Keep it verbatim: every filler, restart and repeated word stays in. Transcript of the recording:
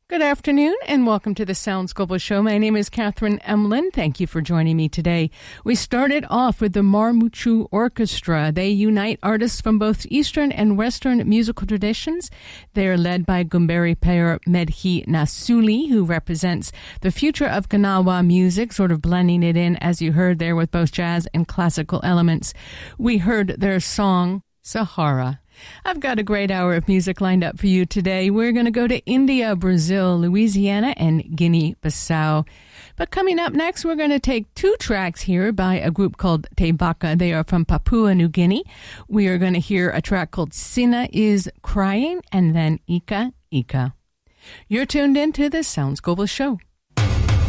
Good afternoon and welcome to the Sounds Global Show. My name is Catherine Emlin. Thank you for joining me today. We started off with the Marmuchu Orchestra. They unite artists from both Eastern and Western musical traditions. They are led by Gumberi Pair Medhi Nasuli, who represents the future of Gnawa music, sort of blending it in, as you heard there, with both jazz and classical elements. We heard their song, Sahara. I've got a great hour of music lined up for you today. We're going to go to India, Brazil, Louisiana, and Guinea-Bissau. But coming up next, we're going to take two tracks here by a group called Te Baka. They are from Papua New Guinea. We are going to hear a track called Sina is Crying, and then Ika Ika. You're tuned in to the Sounds Global Show.